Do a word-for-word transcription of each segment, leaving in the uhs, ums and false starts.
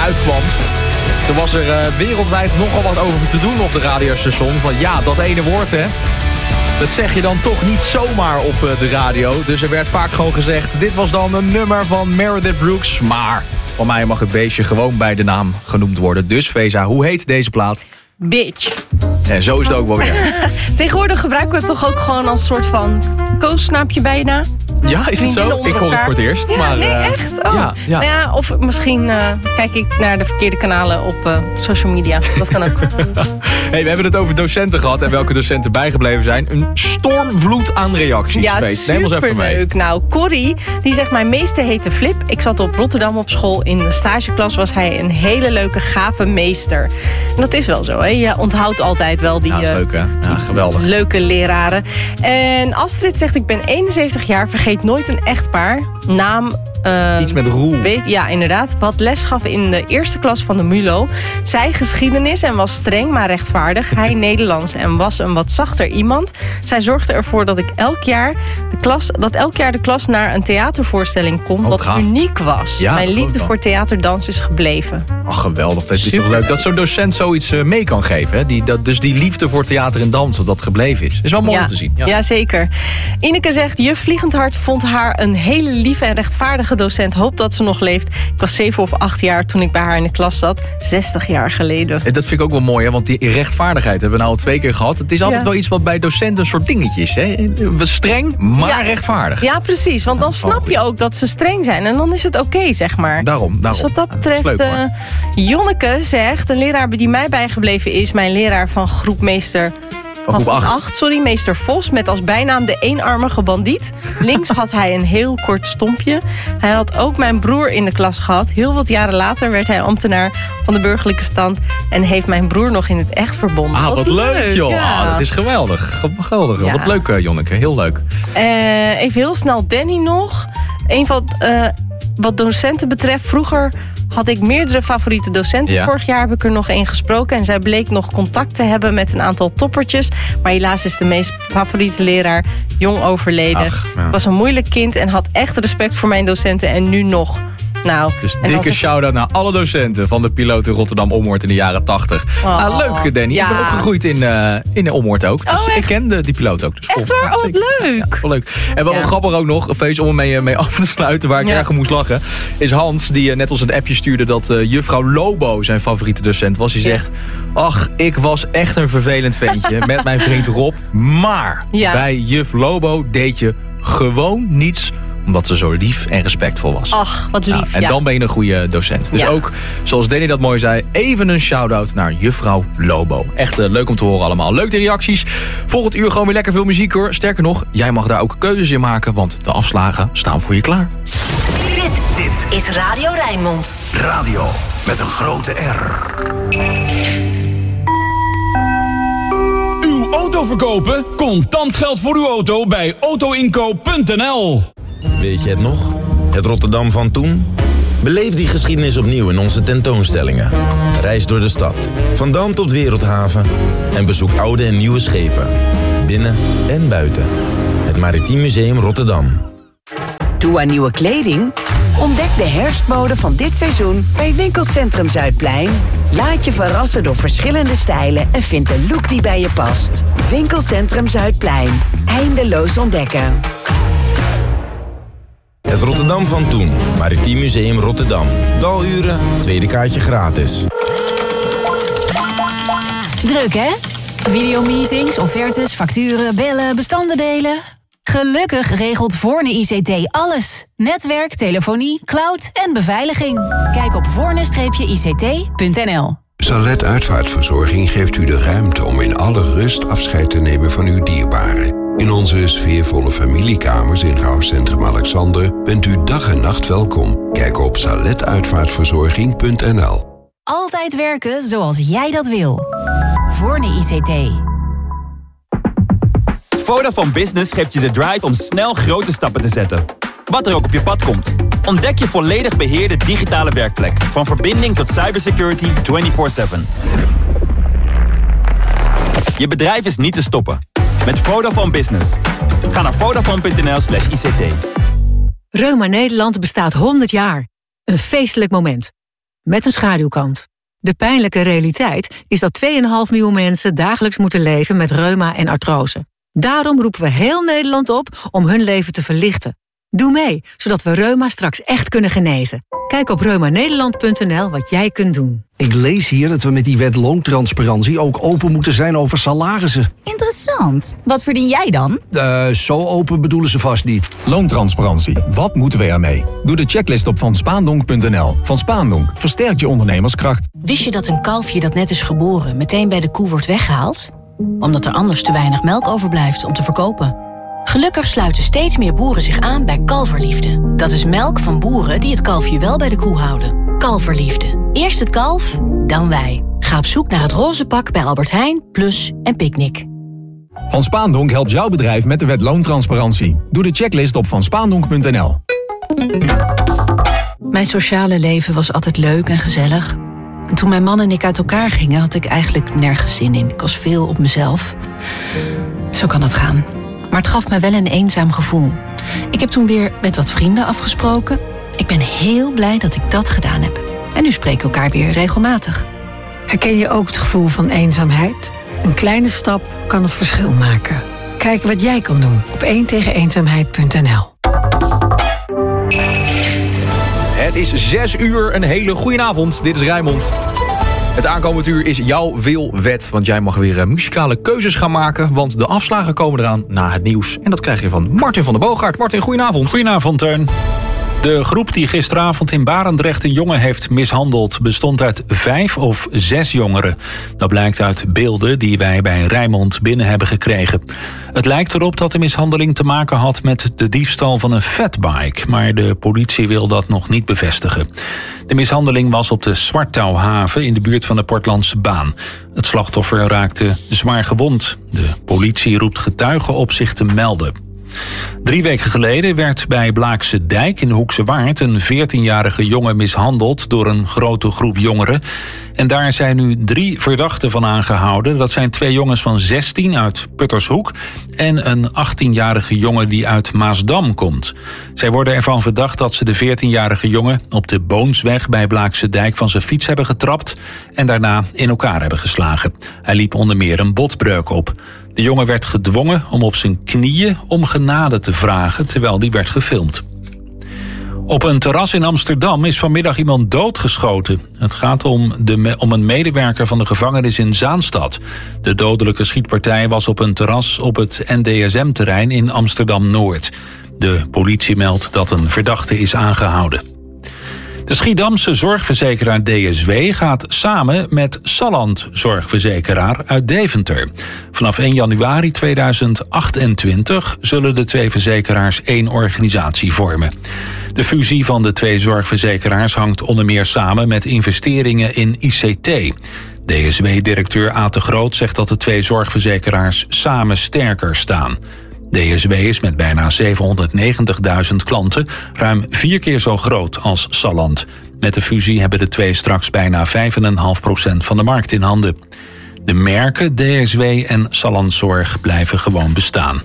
uitkwam. Toen was er uh, wereldwijd nogal wat over te doen op de radiostations. Want ja, dat ene woord, hè. Dat zeg je dan toch niet zomaar op uh, de radio. Dus er werd vaak gewoon gezegd, dit was dan een nummer van Meredith Brooks. Maar van mij mag het beestje gewoon bij de naam genoemd worden. Dus Feza, hoe heet deze plaat? Bitch. En zo is het ook wel weer. Tegenwoordig gebruiken we het toch ook gewoon als soort van koosnaapje bijna. Ja, is het zo? Ik hoor het voor het eerst. Ja, maar, nee, uh, echt? Oh. Ja, ja. Nou ja, of misschien uh, kijk ik naar de verkeerde kanalen op uh, social media. Dat kan ook. Hey, we hebben het over docenten gehad en welke docenten bijgebleven zijn. Een stormvloed aan reacties. Ja, Peet, neem ons even mee. Superleuk. Nou, Corrie, die zegt, mijn meester heette Flip. Ik zat op Rotterdam op school. In de stageklas was hij een hele leuke, gave meester. En dat is wel zo, hè? Je onthoudt altijd wel die, ja, dat is leuk, hè? Ja, geweldig. leuke leraren. En Astrid zegt, ik ben eenenzeventig jaar, vergeet nooit een echtpaar. Naam... Uh, Iets met Roel. Weet, ja, inderdaad. Wat les gaf in de eerste klas van de MULO. Zij geschiedenis en was streng, maar rechtvaardig. Hij Nederlands en was een wat zachter iemand. Zij zorgde ervoor dat ik elk jaar de klas, dat elk jaar de klas naar een theatervoorstelling kon. Oh, wat gaaf. uniek was. Ja, Mijn liefde wel. voor theaterdans is gebleven. Ach, geweldig. Dat is Super. toch leuk dat zo'n docent zoiets uh, mee kan geven. Hè? Die, dat, dus die liefde voor theater en dans, dat dat gebleven is. Is wel mooi Ja. om te zien. Ja. ja, zeker. Ineke zegt, juf Vliegendhart vond haar een hele lieve en rechtvaardige docent. Hoop dat ze nog leeft. Ik was zeven of acht jaar toen ik bij haar in de klas zat. zestig jaar geleden. En dat vind ik ook wel mooi, hè? Want die rechtvaardigheid hebben we nou al twee keer gehad. Het is altijd Ja. wel iets wat bij docenten een soort dingetje is. Hè? Streng, maar Ja. rechtvaardig. Ja, precies. Want dan Ja, snap oh, je ook dat ze streng zijn. En dan is het oké, zeg maar. Daarom, daarom. Dus wat dat Ja, betreft... dat is leuk, uh, hoor. Jonneke zegt, een leraar die mij bijgebleven is... mijn leraar van groepmeester... Van groep acht. acht, sorry, meester Vos, met als bijnaam de eenarmige bandiet. Links had hij een heel kort stompje. Hij had ook mijn broer in de klas gehad. Heel wat jaren later werd hij ambtenaar van de burgerlijke stand... en heeft mijn broer nog in het echt verbonden. Ah, wat leuk, joh. Ja. Ah, dat is geweldig. Geweldig. Ja. Wat leuk, uh, Jonneke. Heel leuk. Uh, even heel snel Danny nog. Een van uh, wat docenten betreft, vroeger had ik meerdere favoriete docenten. Ja. Vorig jaar heb ik er nog één gesproken en zij bleek nog contact te hebben met een aantal toppertjes. Maar helaas is de meest favoriete leraar jong overleden. Ach, ja. Ik was een moeilijk kind en had echt respect voor mijn docenten en nu nog. Nou, Dus en als dikke ik- shout-out naar alle docenten van de piloot in Rotterdam-Ommoord in de jaren tachtig. Oh, ah, leuk, Danny. ja. Ik ben ook gegroeid in, uh, in Ommoord ook. Dus Oh, ik echt? kende die piloot ook. Dus Echt waar? Oh, wat leuk. Ja, wel leuk. En wel Ja. grappig ook nog, Fees, om ermee mee af te sluiten, waar ik Ja. erg om moest lachen, is Hans, die uh, net ons een appje stuurde dat uh, juffrouw Lobo zijn favoriete docent was. Die Ja. zegt, ach, ik was echt een vervelend ventje met mijn vriend Rob. Maar Ja. bij juf Lobo deed je gewoon niets omdat ze zo lief en respectvol was. Ach, wat lief. Ja, en ja. dan ben je een goede docent. Dus Ja. ook, zoals Danny dat mooi zei, even een shout-out naar juffrouw Lobo. Echt uh, leuk om te horen allemaal. Leuk de reacties. Volgend uur gewoon weer lekker veel muziek hoor. Sterker nog, jij mag daar ook keuzes in maken, want de afslagen staan voor je klaar. Dit, dit is Radio Rijnmond. Radio met een grote R. Uw auto verkopen? Contant geld voor uw auto bij autoinkoop punt n l. Weet je het nog? Het Rotterdam van toen? Beleef die geschiedenis opnieuw in onze tentoonstellingen. Reis door de stad, van Dam tot Wereldhaven. En bezoek oude en nieuwe schepen. Binnen en buiten. Het Maritiem Museum Rotterdam. Toe aan nieuwe kleding? Ontdek de herfstmode van dit seizoen bij Winkelcentrum Zuidplein. Laat je verrassen door verschillende stijlen en vind de look die bij je past. Winkelcentrum Zuidplein. Eindeloos ontdekken. Het Rotterdam van toen. Maritiem Museum Rotterdam. Daluren, tweede kaartje gratis. Druk hè? Videomeetings, offertes, facturen, bellen, bestanden delen. Gelukkig regelt Voorne I C T alles. Netwerk, telefonie, cloud en beveiliging. Kijk op voorne I C T punt n l. Salet Uitvaartverzorging geeft u de ruimte om in alle rust afscheid te nemen van uw dierbaren. In onze sfeervolle familiekamers in Rouwcentrum Alexander bent u dag en nacht welkom. Kijk op salet uitvaartverzorging punt n l. Altijd werken zoals jij dat wil. Voorne I C T. Vodafone Business geeft je de drive om snel grote stappen te zetten. Wat er ook op je pad komt. Ontdek je volledig beheerde digitale werkplek. Van verbinding tot cybersecurity vierentwintig zeven. Je bedrijf is niet te stoppen. Met Vodafone Business. Ga naar vodafone punt n l slash I C T. Reuma Nederland bestaat honderd jaar. Een feestelijk moment. met een schaduwkant. De pijnlijke realiteit is dat twee komma vijf miljoen mensen dagelijks moeten leven met reuma en artrose. Daarom roepen we heel Nederland op om hun leven te verlichten. Doe mee, zodat we reuma straks echt kunnen genezen. Kijk op reuma nederland punt n l wat jij kunt doen. Ik lees hier dat we met die wet loontransparantie ook open moeten zijn over salarissen. Interessant. Wat verdien jij dan? Uh, zo open bedoelen ze vast niet. Loontransparantie. Wat moeten we ermee? Doe de checklist op van spaandonk punt n l. Van Spaandonk versterkt je ondernemerskracht. Wist je dat een kalfje dat net is geboren meteen bij de koe wordt weggehaald? Omdat er anders te weinig melk overblijft om te verkopen. Gelukkig sluiten steeds meer boeren zich aan bij Kalverliefde. Dat is melk van boeren die het kalfje wel bij de koe houden. Kalverliefde. Eerst het kalf, dan wij. Ga op zoek naar het roze pak bij Albert Heijn, Plus en Picnic. Van Spaandonk helpt jouw bedrijf met de wet loontransparantie. Doe de checklist op van spaandonk punt n l. Mijn sociale leven was altijd leuk en gezellig. En toen mijn man en ik uit elkaar gingen, had ik eigenlijk nergens zin in. Ik was veel op mezelf. Zo kan het gaan. Maar het gaf me wel een eenzaam gevoel. Ik heb toen weer met wat vrienden afgesproken. Ik ben heel blij dat ik dat gedaan heb. En nu spreken we elkaar weer regelmatig. Herken je ook het gevoel van eenzaamheid? Een kleine stap kan het verschil maken. Kijk wat jij kan doen op één tegen eenzaamheid punt n l. Het is zes uur, een hele goede avond. Dit is Rijnmond. Het aankomend uur is jouw wilwet, want jij mag weer uh, muzikale keuzes gaan maken, want de afslagen komen eraan na het nieuws. En dat krijg je van Martin van der Boogaard. Martin, goedenavond. Goedenavond, Teun. De groep die gisteravond in Barendrecht een jongen heeft mishandeld bestond uit vijf of zes jongeren. Dat blijkt uit beelden die wij bij Rijnmond binnen hebben gekregen. Het lijkt erop dat de mishandeling te maken had met de diefstal van een fatbike, maar de politie wil dat nog niet bevestigen. De mishandeling was op de Zwarttouwhaven in de buurt van de Portlandse baan. Het slachtoffer raakte zwaar gewond. De politie roept getuigen op zich te melden. Drie weken geleden werd bij Blaakse Dijk in de Hoekse Waard een veertienjarige jongen mishandeld door een grote groep jongeren. En daar zijn nu drie verdachten van aangehouden. Dat zijn twee jongens van zestien uit Puttershoek en een achttienjarige jongen die uit Maasdam komt. Zij worden ervan verdacht dat ze de veertienjarige jongen op de Boonsweg bij Blaakse Dijk van zijn fiets hebben getrapt en daarna in elkaar hebben geslagen. Hij liep onder meer een botbreuk op. De jongen werd gedwongen om op zijn knieën om genade te vragen, terwijl die werd gefilmd. Op een terras in Amsterdam is vanmiddag iemand doodgeschoten. Het gaat om, de, om een medewerker van de gevangenis in Zaanstad. De dodelijke schietpartij was op een terras op het N D S M-terrein in Amsterdam-Noord. De politie meldt dat een verdachte is aangehouden. De Schiedamse zorgverzekeraar D S W gaat samen met Salland zorgverzekeraar uit Deventer. Vanaf één januari tweeduizend achtentwintig zullen de twee verzekeraars één organisatie vormen. De fusie van de twee zorgverzekeraars hangt onder meer samen met investeringen in I C T. D S W-directeur A. de Groot zegt dat de twee zorgverzekeraars samen sterker staan. D S W is met bijna zevenhonderdnegentigduizend klanten ruim vier keer zo groot als Salland. Met de fusie hebben de twee straks bijna vijf komma vijf procent van de markt in handen. De merken D S W en Sallandzorg blijven gewoon bestaan.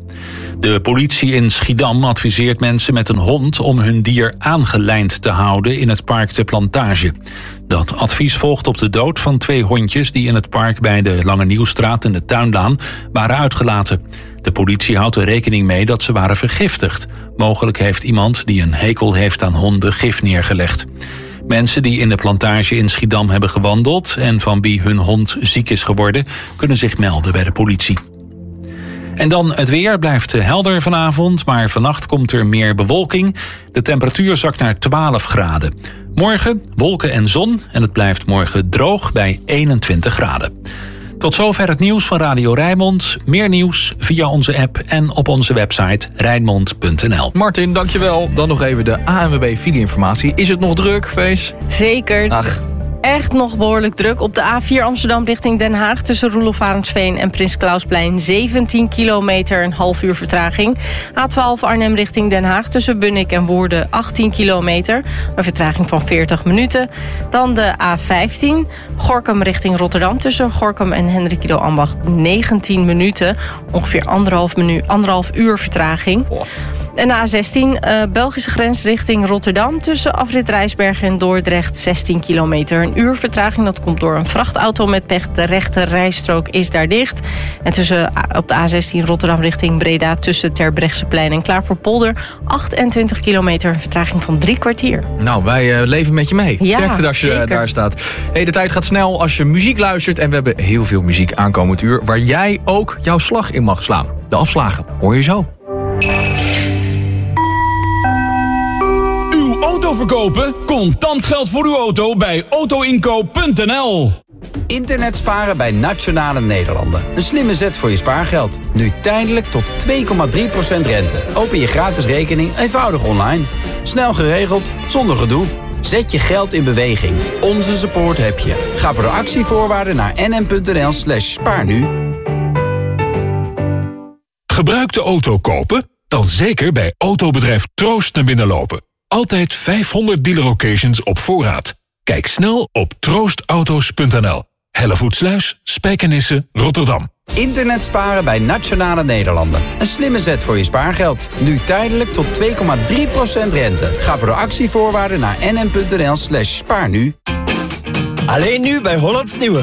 De politie in Schiedam adviseert mensen met een hond om hun dier aangelijnd te houden in het park De Plantage. Dat advies volgt op de dood van twee hondjes die in het park bij de Lange Nieuwstraat en de Tuinlaan waren uitgelaten. De politie houdt er rekening mee dat ze waren vergiftigd. Mogelijk heeft iemand die een hekel heeft aan honden gif neergelegd. Mensen die in de Plantage in Schiedam hebben gewandeld en van wie hun hond ziek is geworden, kunnen zich melden bij de politie. En dan het weer, blijft helder vanavond, maar vannacht komt er meer bewolking. De temperatuur zakt naar twaalf graden. Morgen wolken en zon en het blijft morgen droog bij eenentwintig graden. Tot zover het nieuws van Radio Rijnmond. Meer nieuws via onze app en op onze website rijnmond punt n l. Martin, dankjewel. Dan nog even de A N W B-file-informatie. Is het nog druk, Vees? Zeker. Ach. Echt nog behoorlijk druk. Op de A vier Amsterdam richting Den Haag tussen Roelof Arendsveen en Prins Clausplein zeventien kilometer, een half uur vertraging. A twaalf Arnhem richting Den Haag tussen Bunnik en Woerden achttien kilometer, een vertraging van veertig minuten. Dan de A vijftien Gorinchem richting Rotterdam tussen Gorinchem en Hendrik Ido Ambacht negentien minuten, ongeveer anderhalf, minu, anderhalf uur vertraging. Oh. En de A zestien, uh, Belgische grens richting Rotterdam. Tussen afrit Rijsbergen en Dordrecht, zestien kilometer. Een uur vertraging, dat komt door een vrachtauto met pech. De rechte rijstrook is daar dicht. En tussen, op de A zestien Rotterdam richting Breda... tussen Terbrechtseplein en Klaverpolder... achtentwintig kilometer, een vertraging van drie kwartier. Nou, wij uh, leven met je mee. Ja, Sterkte als je zeker. daar staat. Hey, de tijd gaat snel als je muziek luistert. En we hebben heel veel muziek aankomend uur... waar jij ook jouw slag in mag slaan. De afslagen hoor je zo. Uw auto verkopen? Contant geld voor uw auto bij auto inkoop punt n l. Internet sparen bij Nationale Nederlanden. Een slimme zet voor je spaargeld. Nu tijdelijk tot twee komma drie procent rente. Open je gratis rekening eenvoudig online. Snel geregeld, zonder gedoe. Zet je geld in beweging. Onze support heb je. Ga voor de actievoorwaarden naar nm.nl slash spaarnu. Gebruikte auto kopen? Dan zeker bij autobedrijf Troost naar binnen lopen. Altijd vijfhonderd dealer locations op voorraad. Kijk snel op troostauto's punt n l. Hellevoetsluis, Spijkenisse, Rotterdam. Internet sparen bij Nationale Nederlanden. Een slimme zet voor je spaargeld. Nu tijdelijk tot twee komma drie procent rente. Ga voor de actievoorwaarden naar nm.nl slash spaarnu. Alleen nu bij Hollands Nieuwe.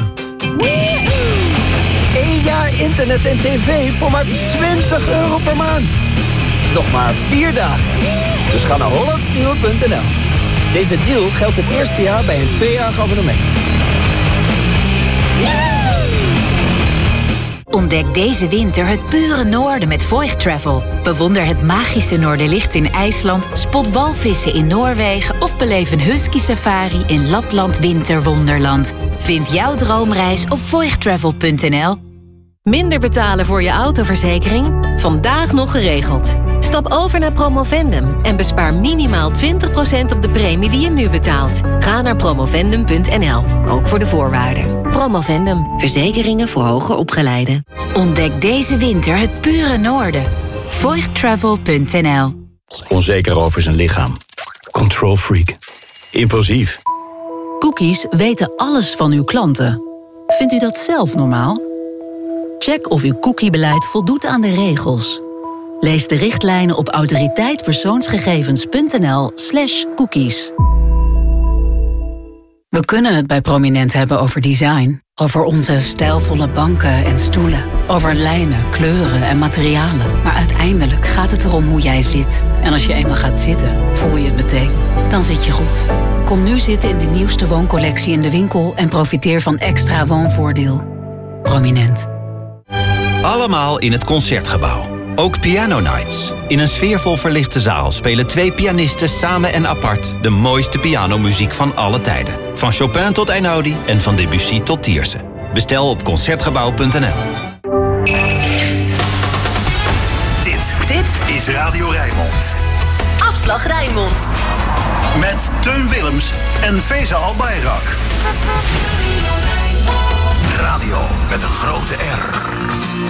Eén jaar internet en tv voor maar twintig euro per maand. Nog maar vier dagen. Dus ga naar hollands nieuwe punt n l. Deze deal geldt het eerste jaar bij een tweejarig abonnement. Ontdek deze winter het pure noorden met Voigt Travel. Bewonder het magische Noorderlicht in IJsland, spot walvissen in Noorwegen... of beleef een husky safari in Lapland Winterwonderland. Vind jouw droomreis op voigt travel punt n l. Minder betalen voor je autoverzekering? Vandaag nog geregeld. Stap over naar Promovendum en bespaar minimaal twintig procent op de premie die je nu betaalt. Ga naar promovendum punt n l, ook voor de voorwaarden. Promovendum, verzekeringen voor hoger opgeleiden. Ontdek deze winter het pure noorden. voigt travel punt n l. Onzeker over zijn lichaam. Control freak. Impulsief. Cookies weten alles van uw klanten. Vindt u dat zelf normaal? Check of uw cookiebeleid voldoet aan de regels. Lees de richtlijnen op autoriteitpersoonsgegevens punt n l slash cookies. We kunnen het bij Prominent hebben over design. Over onze stijlvolle banken en stoelen. Over lijnen, kleuren en materialen. Maar uiteindelijk gaat het erom hoe jij zit. En als je eenmaal gaat zitten, voel je het meteen. Dan zit je goed. Kom nu zitten in de nieuwste wooncollectie in de winkel... en profiteer van extra woonvoordeel. Prominent. Allemaal in het Concertgebouw. Ook Piano Nights. In een sfeervol verlichte zaal spelen twee pianisten samen en apart... de mooiste pianomuziek van alle tijden. Van Chopin tot Einaudi en van Debussy tot Tiersen. Bestel op concertgebouw punt n l. Dit, dit is Radio Rijnmond. Afslag Rijnmond. Met Teun Willems en Feza Albayrak. Radio met een grote R.